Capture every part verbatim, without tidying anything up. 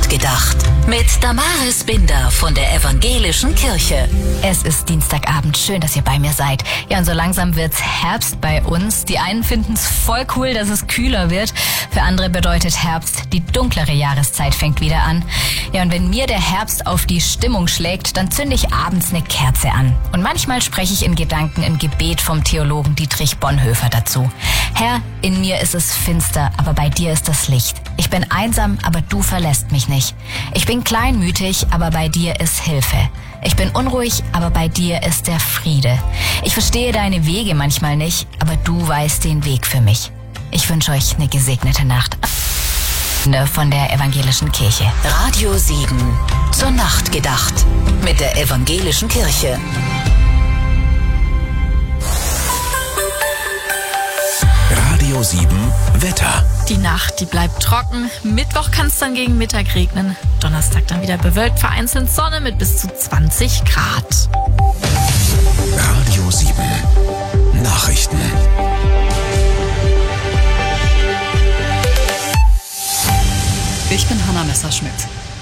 gedacht. Mit Damaris Binder von der Evangelischen Kirche. Es ist Dienstagabend. Schön, dass ihr bei mir seid. Ja, und so langsam wird's Herbst bei uns. Die einen finden's voll cool, dass es kühler wird. Für andere bedeutet Herbst, die dunklere Jahreszeit fängt wieder an. Ja, und wenn mir der Herbst auf die Stimmung schlägt, dann zünde ich abends eine Kerze an. Und manchmal spreche ich in Gedanken im Gebet vom Theologen Dietrich Bonhoeffer dazu. Herr, in mir ist es finster, aber bei dir ist das Licht. Ich bin einsam, aber du verlässt mich nicht. Ich bin kleinmütig, aber bei dir ist Hilfe. Ich bin unruhig, aber bei dir ist der Friede. Ich verstehe deine Wege manchmal nicht, aber du weißt den Weg für mich. Ich wünsche euch eine gesegnete Nacht. Von der Evangelischen Kirche. Radio sieben. Zur Nacht gedacht. Mit der Evangelischen Kirche. Radio sieben Wetter. Die Nacht, die bleibt trocken. Mittwoch kann es dann gegen Mittag regnen. Donnerstag dann wieder bewölkt, vereinzelt Sonne mit bis zu zwanzig Grad. Radio sieben Nachrichten. Ich bin Hanna Messerschmidt.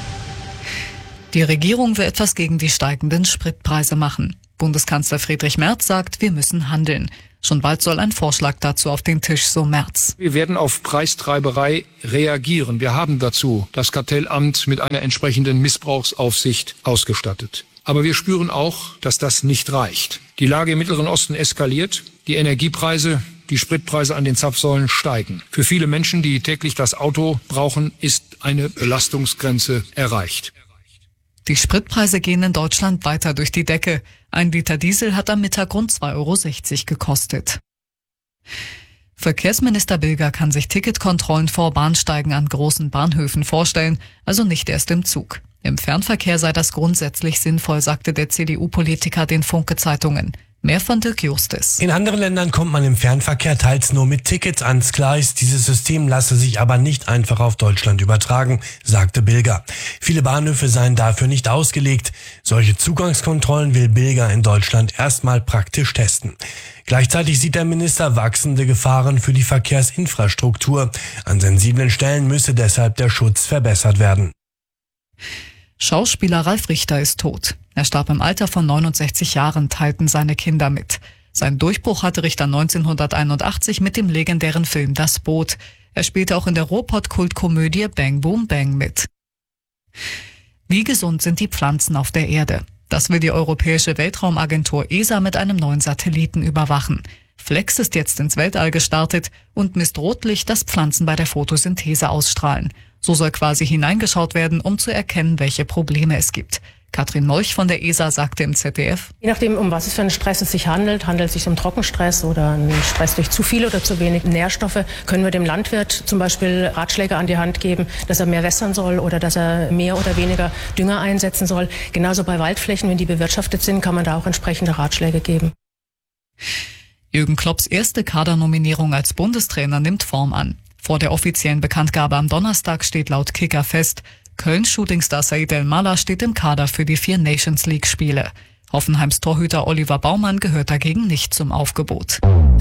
Die Regierung will etwas gegen die steigenden Spritpreise machen. Bundeskanzler Friedrich Merz sagt, wir müssen handeln. Schon bald soll ein Vorschlag dazu auf den Tisch, so Merz. Wir werden auf Preistreiberei reagieren. Wir haben dazu das Kartellamt mit einer entsprechenden Missbrauchsaufsicht ausgestattet. Aber wir spüren auch, dass das nicht reicht. Die Lage im Mittleren Osten eskaliert. Die Energiepreise, die Spritpreise an den Zapfsäulen steigen. Für viele Menschen, die täglich das Auto brauchen, ist eine Belastungsgrenze erreicht. Die Spritpreise gehen in Deutschland weiter durch die Decke. Ein Liter Diesel hat am Mittag rund zwei Euro sechzig gekostet. Verkehrsminister Bilger kann sich Ticketkontrollen vor Bahnsteigen an großen Bahnhöfen vorstellen, also nicht erst im Zug. Im Fernverkehr sei das grundsätzlich sinnvoll, sagte der C D U-Politiker den Funke-Zeitungen. Mehr von Dirk Justis. In anderen Ländern kommt man im Fernverkehr teils nur mit Tickets ans Gleis. Dieses System lasse sich aber nicht einfach auf Deutschland übertragen, sagte Bilger. Viele Bahnhöfe seien dafür nicht ausgelegt. Solche Zugangskontrollen will Bilger in Deutschland erstmal praktisch testen. Gleichzeitig sieht der Minister wachsende Gefahren für die Verkehrsinfrastruktur. An sensiblen Stellen müsse deshalb der Schutz verbessert werden. Schauspieler Ralf Richter ist tot. Er starb im Alter von neunundsechzig Jahren, teilten seine Kinder mit. Sein Durchbruch hatte Richter neunzehnhunderteinundachtzig mit dem legendären Film Das Boot. Er spielte auch in der Ruhrpott-Kultkomödie Bang Boom Bang mit. Wie gesund sind die Pflanzen auf der Erde? Das will die Europäische Weltraumagentur E S A mit einem neuen Satelliten überwachen. Flex ist jetzt ins Weltall gestartet und misst Rotlicht, das Pflanzen bei der Photosynthese ausstrahlen. So soll quasi hineingeschaut werden, um zu erkennen, welche Probleme es gibt. Katrin Molch von der E S A sagte im Z D F: Je nachdem, um was es für einen Stress es sich handelt, handelt es sich um Trockenstress oder einen Stress durch zu viel oder zu wenig Nährstoffe, können wir dem Landwirt zum Beispiel Ratschläge an die Hand geben, dass er mehr wässern soll oder dass er mehr oder weniger Dünger einsetzen soll. Genauso bei Waldflächen, wenn die bewirtschaftet sind, kann man da auch entsprechende Ratschläge geben. Jürgen Klopps erste Kadernominierung als Bundestrainer nimmt Form an. Vor der offiziellen Bekanntgabe am Donnerstag steht laut Kicker fest, Kölns Shootingstar Said El-Mallah steht im Kader für die vier Nations League Spiele. Hoffenheims Torhüter Oliver Baumann gehört dagegen nicht zum Aufgebot.